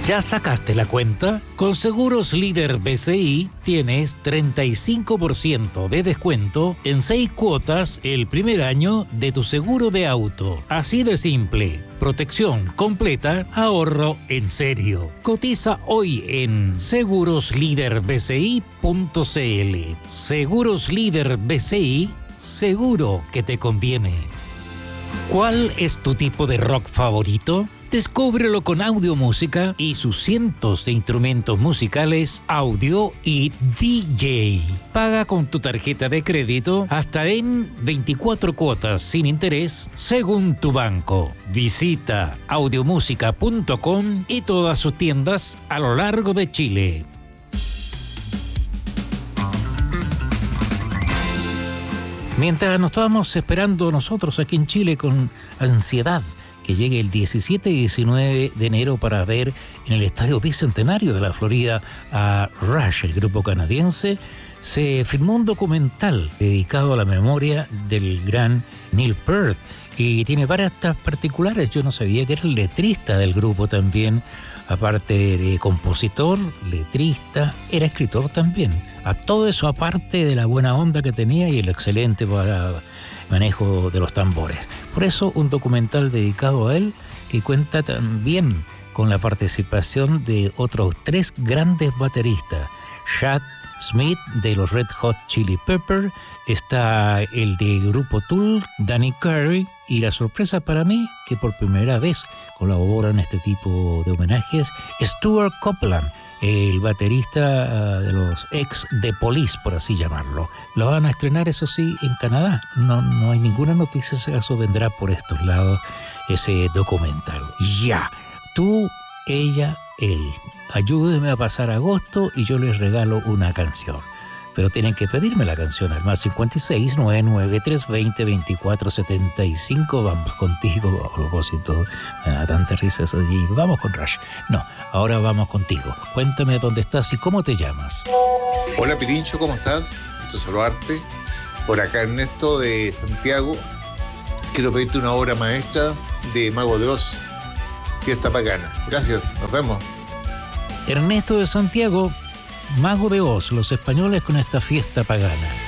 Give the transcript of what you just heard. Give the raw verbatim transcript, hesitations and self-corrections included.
¿Ya sacaste la cuenta? Con Seguros Líder B C I tienes treinta y cinco por ciento de descuento en seis cuotas el primer año de tu seguro de auto. Así de simple. Protección completa, ahorro en serio. Cotiza hoy en seguros líder b c i punto c l. Seguros Líder B C I, seguro que te conviene. ¿Cuál es tu tipo de rock favorito? Descúbrelo con Audiomúsica y sus cientos de instrumentos musicales, audio y D J. Paga con tu tarjeta de crédito hasta en veinticuatro cuotas sin interés según tu banco. Visita audiomúsica punto com y todas sus tiendas a lo largo de Chile. Mientras nos estábamos esperando nosotros aquí en Chile con ansiedad que llegue el diecisiete y diecinueve de enero para ver en el Estadio Bicentenario de la Florida a Rush, el grupo canadiense, se filmó un documental dedicado a la memoria del gran Neil Peart y tiene varias particulares. Yo no sabía que era el letrista del grupo también, aparte de compositor, letrista, era escritor también. A todo eso aparte de la buena onda que tenía y el excelente para manejo de los tambores. Por eso un documental dedicado a él que cuenta también con la participación de otros tres grandes bateristas. Chad Smith de los Red Hot Chili Peppers, está el de grupo Tool, Danny Carey, y la sorpresa para mí que por primera vez colabora en este tipo de homenajes Stuart Copeland, el baterista de los ex The Police, por así llamarlo. Lo van a estrenar, eso sí, en Canadá. No, no hay ninguna noticia si eso vendrá por estos lados, ese documental. Ya, tú, ella, él. Ayúdenme a pasar agosto y yo les regalo una canción. Pero tienen que pedirme la canción al más cincuenta y seis, noventa y nueve, trescientos veinte, veinticuatro setenta y cinco. Vamos contigo, a propósito, me da tanta risa eso allí. Vamos con Rush. No, ahora vamos contigo. Cuéntame dónde estás y cómo te llamas. Hola Pirincho, ¿cómo estás? Gusto saludarte. Por acá Ernesto de Santiago. Quiero pedirte una obra maestra de Mago de Oz, Fiesta Pagana. Gracias, nos vemos. Ernesto de Santiago, Mago de Oz, los españoles con esta fiesta pagana.